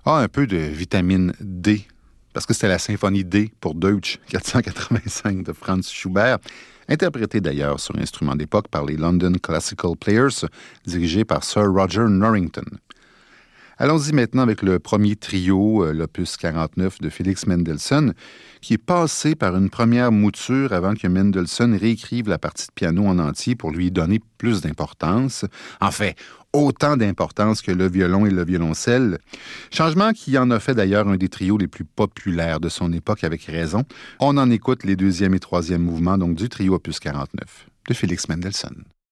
Ah, un peu de vitamine D, parce que c'était la symphonie D pour Deutsch 485 de Franz Schubert, interprétée d'ailleurs sur instrument d'époque par les London Classical Players, dirigés par Sir Roger Norrington. Allons-y maintenant avec le premier trio, l'opus 49 de Félix Mendelssohn, qui est passé par une première mouture avant que Mendelssohn réécrive la partie de piano en entier pour lui donner plus d'importance. En fait, autant d'importance que le violon et le violoncelle. Changement qui en a fait d'ailleurs un des trios les plus populaires de son époque avec raison. On en écoute les deuxième et troisième mouvements donc du trio opus 49 de Félix Mendelssohn.